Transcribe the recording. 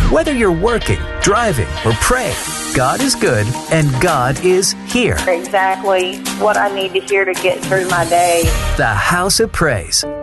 Whether you're working, driving, or praying, God is good and God is here. Exactly what I need to hear to get through my day. The House of Praise